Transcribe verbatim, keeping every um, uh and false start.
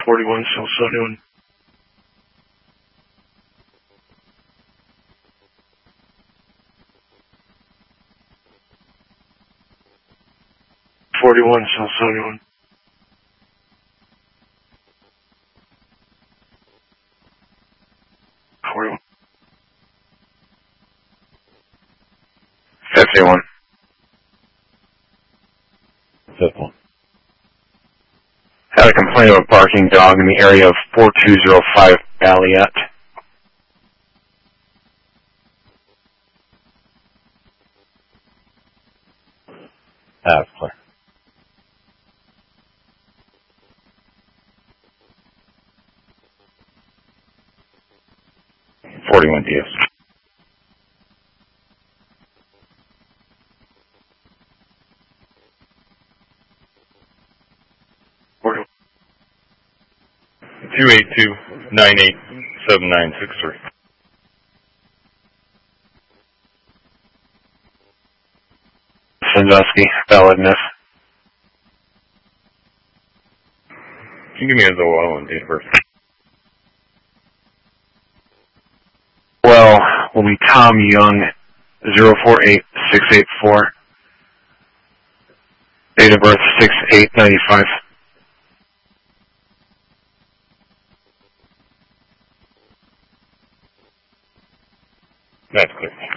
forty-one, still seventy-one. forty-one, still seventy-one. forty-one. fifty-one. fifty-one. Had a complaint of a barking dog in the area of four two zero five Balliet. That's clear. forty-one D S. forty-one. two eight two, nine eight seven nine six three. Sandusky, validness. Can you give me his O L and date of birth? Well, will be Tom Young, zero four eight six eight four. Date of birth six eight ninety-five. That's clear.